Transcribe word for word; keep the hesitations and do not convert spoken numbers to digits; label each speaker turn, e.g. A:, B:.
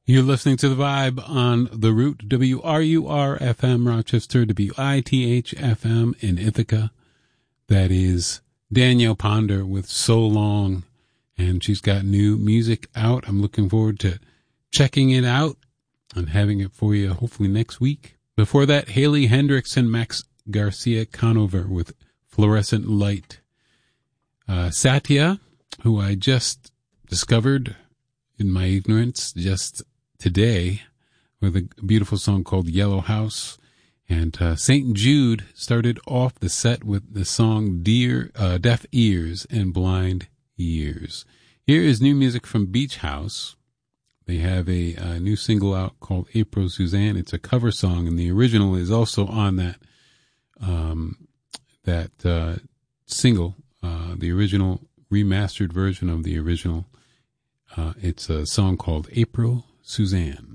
A: You're listening to The Vibe on The Root, W R U R F M Rochester, W I T H F M in Ithaca. That is Danielle Ponder with So Long, and she's got new music out. I'm looking forward to checking it out and having it for you hopefully next week. Before that, Haley Hendricks and Max Garcia Conover with Fluorescent Light. Uh, Satya, who I just discovered in my ignorance just today, with a beautiful song called Yellow House. And uh, Saint Jude started off the set with the song Dear uh, Deaf Ears and Blind Ears. Here is new music from Beach House. They have a, a new single out called April Suzanne. It's a cover song, and the original is also on that um, that uh, single, uh, the original remastered version of the original. Uh, it's a song called April Suzanne.